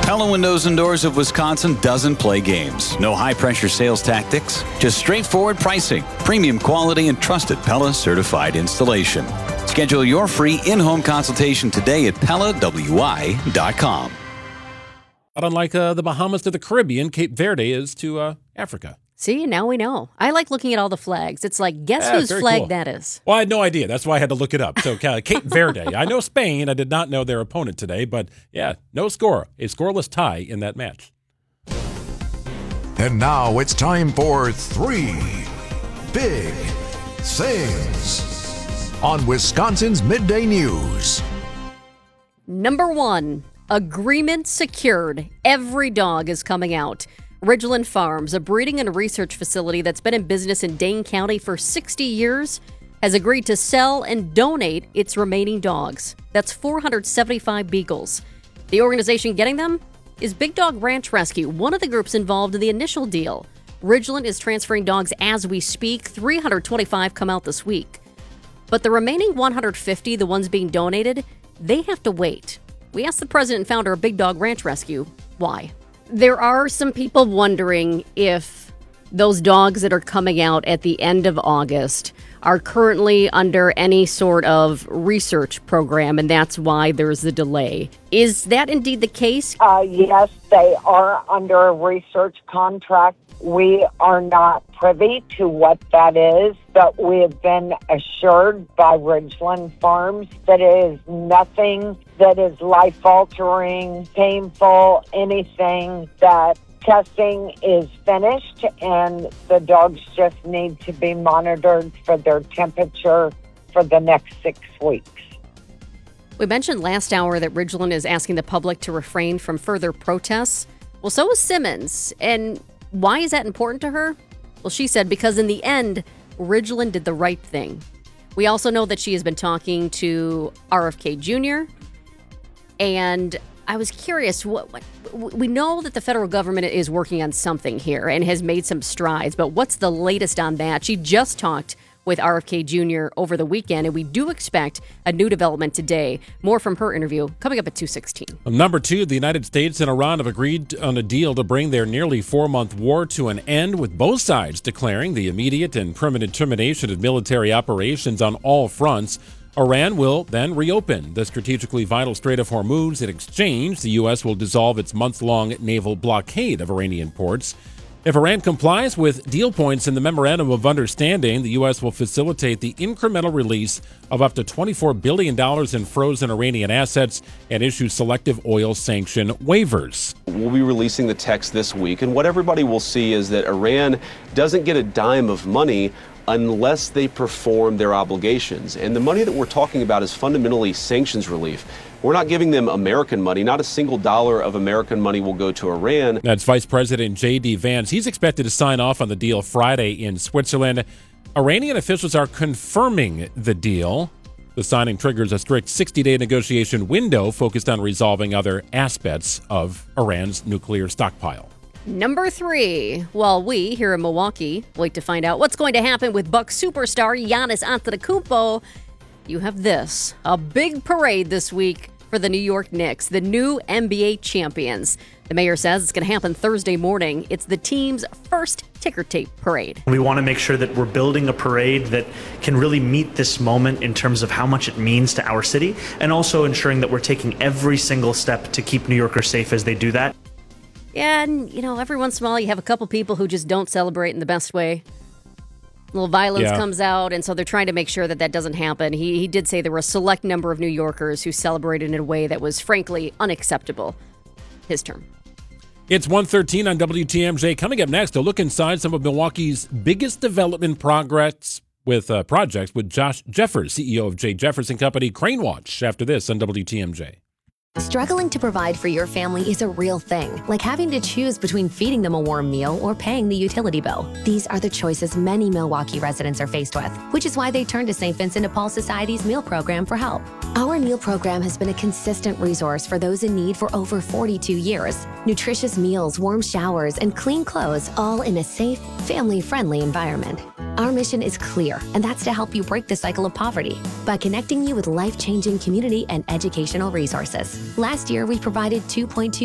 Pella Windows and Doors of Wisconsin doesn't play games. No high-pressure sales tactics, just straightforward pricing, premium quality, and trusted Pella certified installation. Schedule your free in-home consultation today at PellaWI.com. But unlike the Bahamas to the Caribbean, Cape Verde is to Africa. See, now we know. I like looking at all the flags. It's like, guess whose flag cool. that is? Well, I had no idea. That's why I had to look it up. So Cape Verde. I know Spain. I did not know their opponent today. But, yeah, no score. A scoreless tie in that match. And now it's time for 3 Big Things on Wisconsin's Midday News. Number 1, agreement secured. Every dog is coming out. Ridgeland Farms, a breeding and research facility that's been in business in Dane County for 60 years, has agreed to sell and donate its remaining dogs. That's 475 beagles. The organization getting them is Big Dog Ranch Rescue, one of the groups involved in the initial deal. Ridgeland is transferring dogs as we speak. 325 come out this week. But the remaining 150, the ones being donated, they have to wait. We asked the president and founder of Big Dog Ranch Rescue why. There are some people wondering if those dogs that are coming out at the end of August are currently under any sort of research program, and that's why there's the delay. Is that indeed the case? Yes, they are under a research contract. We are not privy to what that is, but we have been assured by Ridgeland Farms that it is nothing that is life-altering, painful, anything, that testing is finished and the dogs just need to be monitored for their temperature for the next 6 weeks. We mentioned last hour that Ridgeland is asking the public to refrain from further protests. Well, so is Simmons. And why is that important to her? Well, she said because in the end, Ridgeland did the right thing. We also know that she has been talking to RFK Jr., and I was curious, we know that the federal government is working on something here and has made some strides, but what's the latest on that? She just talked with RFK Jr. over the weekend, and we do expect a new development today. More from her interview coming up at 2:16. Number 2, the United States and Iran have agreed on a deal to bring their nearly 4-month war to an end, with both sides declaring the immediate and permanent termination of military operations on all fronts. Iran will then reopen the strategically vital Strait of Hormuz. In exchange, the U.S. will dissolve its month-long naval blockade of Iranian ports. If Iran complies with deal points in the Memorandum of Understanding, the U.S. will facilitate the incremental release of up to $24 billion in frozen Iranian assets and issue selective oil sanction waivers. We'll be releasing the text this week, and what everybody will see is that Iran doesn't get a dime of money unless they perform their obligations. And the money that we're talking about is fundamentally sanctions relief. We're not giving them American money. Not a single dollar of American money will go to Iran. That's Vice President J.D. Vance. He's expected to sign off on the deal Friday in Switzerland. Iranian officials are confirming the deal. The signing triggers a strict 60-day negotiation window focused on resolving other aspects of Iran's nuclear stockpile. Number 3, while we here in Milwaukee wait to find out what's going to happen with Bucks superstar Giannis Antetokounmpo, you have this, a big parade this week for the New York Knicks, the new NBA champions. The mayor says it's going to happen Thursday morning. It's the team's first ticker tape parade. We want to make sure that we're building a parade that can really meet this moment in terms of how much it means to our city, and also ensuring that we're taking every single step to keep New Yorkers safe as they do that. Yeah, and, every once in a while you have a couple people who just don't celebrate in the best way. A little violence comes out, and so they're trying to make sure that doesn't happen. He did say there were a select number of New Yorkers who celebrated in a way that was, frankly, unacceptable. His term. It's 1:13 on WTMJ. Coming up next, a look inside some of Milwaukee's biggest development projects with Josh Jeffers, CEO of J. Jeffers & Company, Crane Watch, after this on WTMJ. Struggling to provide for your family is a real thing, like having to choose between feeding them a warm meal or paying the utility bill. These are the choices many Milwaukee residents are faced with, which is why they turn to St. Vincent de Paul Society's meal program for help. Our meal program has been a consistent resource for those in need for over 42 years. Nutritious meals, warm showers, and clean clothes, all in a safe, family-friendly environment. Our mission is clear, and that's to help you break the cycle of poverty by connecting you with life-changing community and educational resources. Last year, we provided $2.2